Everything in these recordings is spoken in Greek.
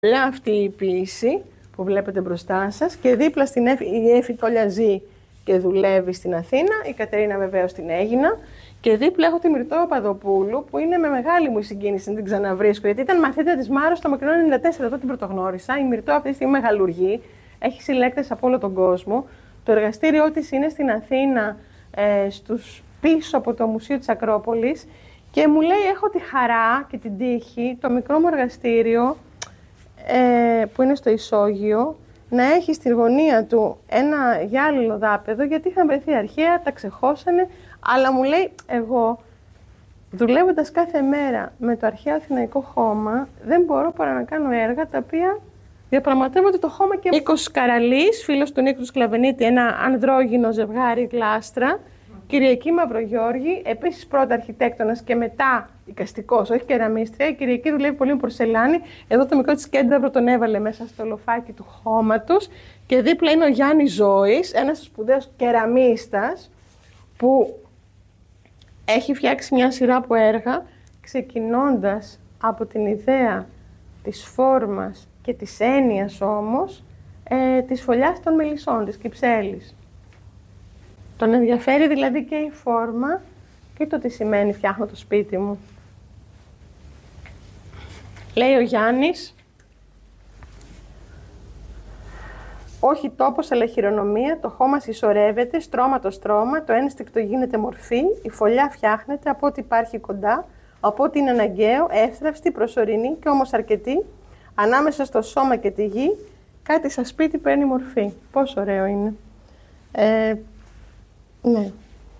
Αυτή η ποίηση που βλέπετε μπροστά σας και δίπλα στην η Έφη Τόλια ζει και δουλεύει στην Αθήνα, η Κατερίνα βεβαίως στην Αίγινα και δίπλα έχω τη Μυρτώ Παπαδοπούλου που είναι με μεγάλη μου συγκίνηση να την ξαναβρίσκω γιατί ήταν μαθήτρια της Μάρος στο Μακρινό 94, εδώ την πρωτογνώρισα. Η Μυρτώ αυτή τη στιγμή μεγαλουργεί, έχει συλλέκτες από όλο τον κόσμο. Το εργαστήριό της είναι στην Αθήνα, πίσω από το Μουσείο της Ακρόπολης και μου λέει έχω τη χαρά και την τύχη το μικρό μου εργαστήριο που είναι στο Ισόγειο, να έχει στη γωνία του ένα γυάλινο δάπεδο, γιατί είχαν βρεθεί αρχαία, τα ξεχώσανε, αλλά μου λέει, εγώ, δουλεύοντας κάθε μέρα με το αρχαίο Αθηναϊκό χώμα, δεν μπορώ παρά να κάνω έργα τα οποία διαπραγματεύονται το χώμα και... Νίκος Καραλής, φίλος του Νίκου του Σκλαβενίτη, ένα ανδρόγυνο ζευγάρι γλάστρα, Κυριακή Μαυρογιώργη, επίσης πρώτα αρχιτέκτονας και μετά εικαστικός, όχι κεραμίστρια. Η Κυριακή δουλεύει πολύ με πορσελάνη. Εδώ το μικρό της κέντρο τον έβαλε μέσα στο λοφάκι του χώματος. Και δίπλα είναι ο Γιάννης Ζώης, ένας σπουδαίος κεραμίστας, που έχει φτιάξει μια σειρά από έργα, ξεκινώντας από την ιδέα της φόρμας και της έννοιας όμως, της φωλιάς των μελισσών, της κυψέλης. Τον ενδιαφέρει δηλαδή και η φόρμα και το τι σημαίνει φτιάχνω το σπίτι μου. Λέει ο Γιάννης, όχι τόπος αλλά χειρονομία, το χώμα συσσωρεύεται, στρώμα το στρώμα, το ένστικτο γίνεται μορφή, η φωλιά φτιάχνεται από ό,τι υπάρχει κοντά, από ό,τι είναι αναγκαίο, εύθραυστη, προσωρινή και όμως αρκετή, ανάμεσα στο σώμα και τη γη, κάτι σαν σπίτι παίρνει μορφή. Πόσο ωραίο είναι. Ναι.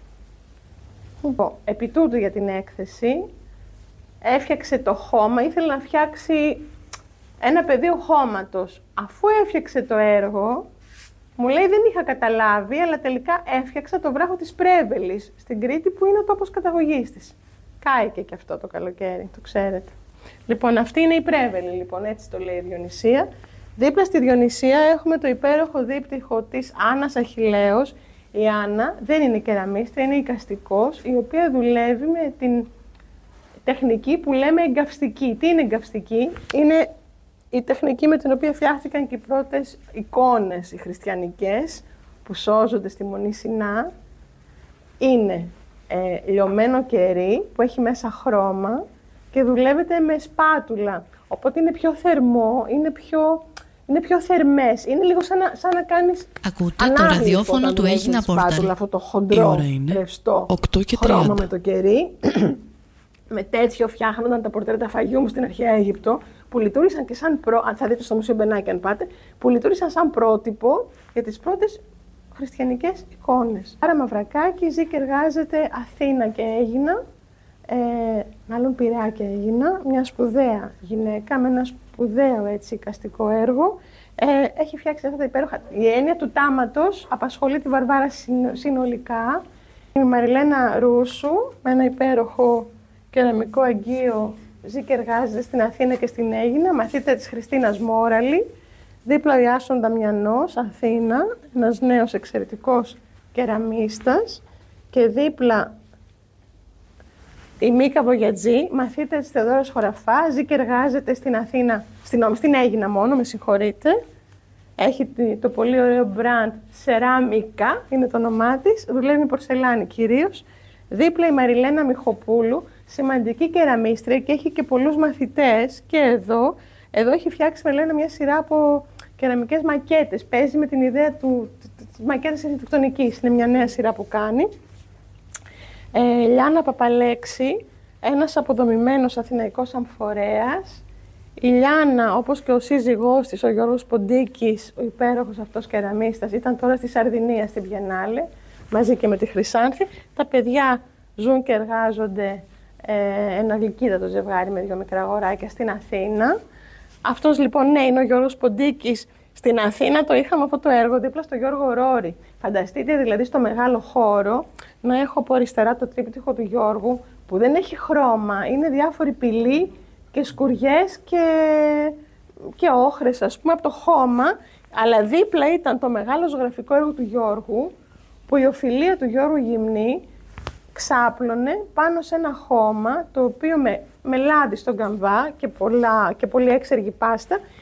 Επί τούτου για την έκθεση, έφτιαξε το χώμα, ήθελε να φτιάξει ένα πεδίο χώματος. Αφού έφτιαξε το έργο, μου λέει δεν είχα καταλάβει, αλλά τελικά έφτιαξα το βράχο της Πρέβελης, στην Κρήτη που είναι ο τόπος καταγωγής της. Κάηκε και αυτό το καλοκαίρι, το ξέρετε. Λοιπόν, αυτή είναι η Πρέβελη, λοιπόν, έτσι το λέει η Διονυσία. Δίπλα στη Διονυσία έχουμε το υπέροχο δίπτυχο της Άννας Αχιλλέως. Η Άννα δεν είναι κεραμίστρια, είναι εικαστικός, η οποία δουλεύει με την τεχνική που λέμε εγκαυστική. Τι είναι εγκαυστική? Είναι η τεχνική με την οποία φτιάχτηκαν και οι πρώτες εικόνες οι χριστιανικές που σώζονται στη Μονή Σινά. Είναι λιωμένο κερί που έχει μέσα χρώμα και δουλεύεται με σπάτουλα. Οπότε είναι πιο θερμό, είναι πιο θερμές. Είναι λίγο σαν να κάνεις. Ακούτε το ραδιόφωνο του Αίγινα Πόρταλ. Αυτό το χοντρό, ρευστό χρώμα με το κερί. Με τέτοιο φτιάχνονταν τα πορτρέτα Φαγιούμ στην αρχαία Αίγυπτο, που λειτουργήσαν και σαν θα δείτε στο Μουσείο Μπενάκη αν πάτε, που λειτουργήσαν σαν πρότυπο για τις πρώτες χριστιανικές εικόνες. Άρα Μαυρακάκη ζει και εργάζεται Αθήνα και Αίγινα, μάλλον Πειραιά και Αίγινα, μια σπουδαία γυναίκα με ένα σπουδαίο έτσι εικαστικό έργο. Έχει φτιάξει αυτά τα υπέροχα. Η έννοια του τάματος απασχολεί τη Βαρβάρα συνολικά. Η Μαριλένα Ρούσου με ένα υπέροχο κεραμικό αγγείο ζει και εργάζεται στην Αθήνα και στην Αίγινα, μαθήτρια της Χριστίνας Μόραλη. Δίπλα ο Ιάσον Δαμιανός, Αθήνα, ένας νέος εξαιρετικός κεραμίστας. Και δίπλα η Μίκα Βογιατζή, μαθήτρια της Θεοδόρας Χωραφά, ζει και εργάζεται στην Αθήνα, στην Αίγινα μόνο, με συγχωρείτε. Έχει το πολύ ωραίο μπραντ Σεράμικα, είναι το όνομά της, δουλεύει με πορσελάνη κυρίως. Δίπλα η Μαριλένα Μιχοπούλου, σημαντική κεραμίστρια και έχει και πολλούς μαθητές και εδώ έχει φτιάξει μια σειρά από κεραμικές μακέτες. Παίζει με την ιδέα της μακέτας αρχιτεκτονικής, είναι μια νέα σειρά που κάνει. Λιάννα Παπαλέξη, ένας αποδομημένος αθηναϊκός αμφορέας. Η Λιάννα, όπως και ο σύζυγός της, ο Γιώργος Ποντίκης, ο υπέροχος αυτός κεραμίστας, ήταν τώρα στη Σαρδινία, στην Πιενάλε, μαζί και με τη Χρυσάνθη. Τα παιδιά ζουν και εργάζονται ένα γλυκύτατο ζευγάρι με 2 μικρά αγοράκια στην Αθήνα. Αυτός λοιπόν, ναι, είναι ο Γιώργος Ποντίκης. Στην Αθήνα το είχαμε αυτό το έργο δίπλα στο Γιώργο Ρόρη. Φανταστείτε δηλαδή στο μεγάλο χώρο να έχω από αριστερά το τρίπτυχο του Γιώργου που δεν έχει χρώμα, είναι διάφοροι πυλοί και σκουριές και όχρες ας πούμε από το χώμα, αλλά δίπλα ήταν το μεγάλο ζωγραφικό έργο του Γιώργου που η οφειλία του Γιώργου Γυμνή ξάπλωνε πάνω σε ένα χώμα το οποίο με λάδι στον καμβά και πολύ έξεργη πάστα